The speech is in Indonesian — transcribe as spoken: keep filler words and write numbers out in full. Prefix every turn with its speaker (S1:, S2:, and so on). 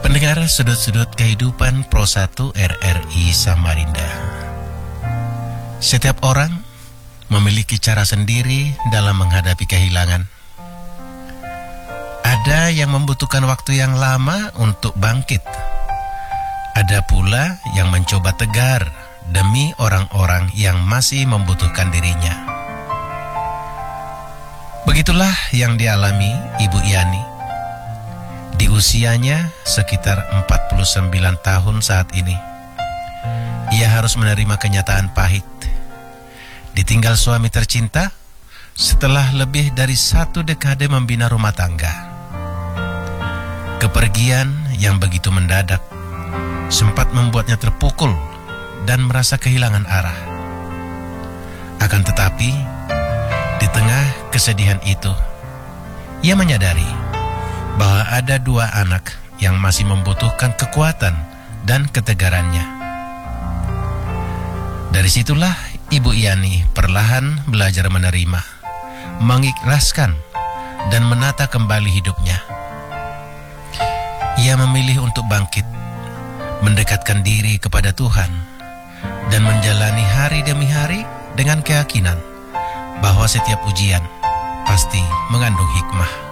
S1: Pendengar Sudut-Sudut Kehidupan Pro satu R R I Samarinda. Setiap orang memiliki cara sendiri dalam menghadapi kehilangan. Ada yang membutuhkan waktu yang lama untuk bangkit. Ada pula yang mencoba tegar demi orang-orang yang masih membutuhkan dirinya. Begitulah yang dialami Ibu Yani. Di usianya sekitar empat puluh sembilan tahun saat ini, ia harus menerima kenyataan pahit. Ditinggal suami tercinta setelah lebih dari satu dekade membina rumah tangga. Kepergian yang begitu mendadak sempat membuatnya terpukul dan merasa kehilangan arah. Akan tetapi, di tengah kesedihan itu, ia menyadari bahwa ada dua anak yang masih membutuhkan kekuatan dan ketegarannya. Dari situlah Ibu Yani perlahan belajar menerima, mengikhlaskan, dan menata kembali hidupnya. Ia memilih untuk bangkit, mendekatkan diri kepada Tuhan, dan menjalani hari demi hari dengan keyakinan bahwa setiap ujian pasti mengandung hikmah.